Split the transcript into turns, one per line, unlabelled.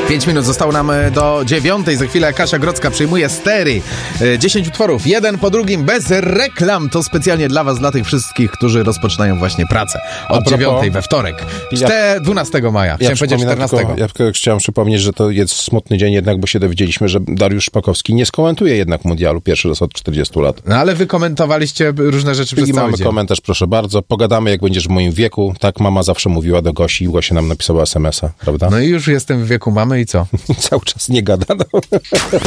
5 minut zostało nam do 9. Za chwilę Kasia Grodzka przyjmuje stery. 10 utworów, jeden po drugim, bez reklam. To specjalnie dla was, dla tych wszystkich, którzy rozpoczynają właśnie pracę. Od 9 we wtorek. 12 maja. Chciałem powiedzieć 14.
Ja chciałem przypomnieć, że to jest smutny dzień jednak, bo się dowiedzieliśmy, że Dariusz Szpakowski nie skomentuje jednak mundialu pierwszy raz od 40 lat.
No ale wy komentowaliście różne rzeczy przez cały
mamy
dzień.
Komentarz, proszę bardzo. Pogadamy, jak będziesz w moim wieku. Tak mama zawsze mówiła do Gosi i Gosia nam napisała SMS-a, prawda?
No i już jestem w wieku mamy i co?
Cały czas nie gada. No.